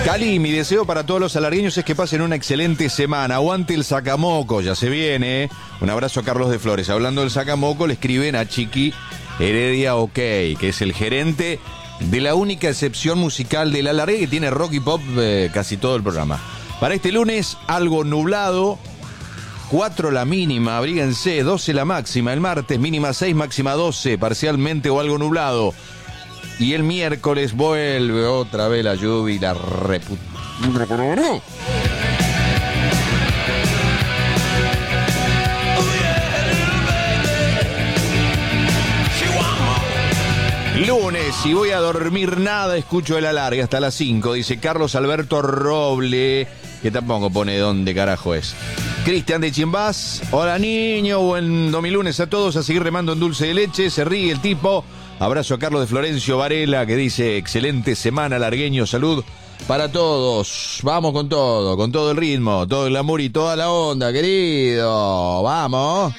Cali, mi deseo para todos los alargueños es que pasen una excelente semana. Aguante el Sacamoco, ya se viene. Un abrazo a Carlos de Flores. Hablando del Sacamoco, le escriben a Chiqui Heredia OK, que es el gerente de la única excepción musical del alargue que tiene rock y pop casi todo el programa. Para este lunes, algo nublado, 4 la mínima, abríguense, 12 la máxima. El martes, mínima 6, máxima 12, parcialmente o algo nublado. Y el miércoles vuelve otra vez la lluvia y la Lunes, si voy a dormir nada, escucho el alargue hasta las 5, dice Carlos Alberto Roble, que tampoco pone dónde carajo es. Cristian de Chimbás, hola niño, buen domilunes a todos, a seguir remando en dulce de leche, se ríe el tipo. Abrazo a Carlos de Florencio Varela, que dice, excelente semana alargueño, salud para todos. Vamos con todo el ritmo, todo el amor y toda la onda, querido. Vamos.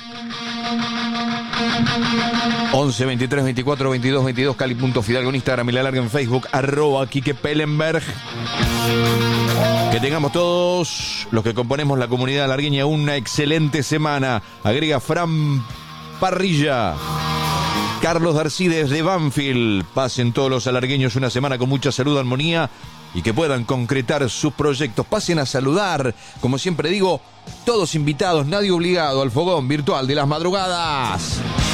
11 23 24 22 22 Cali.Fidalgo en Instagram y la larga en Facebook @Quique Pellenberg. Que tengamos todos los que componemos la comunidad alargueña una excelente semana. Agrega Fran Parrilla. Carlos Darcides de Banfield. Pasen todos los alargueños una semana con mucha salud, armonía y que puedan concretar sus proyectos. Pasen a saludar, como siempre digo, todos invitados, nadie obligado al fogón virtual de las madrugadas.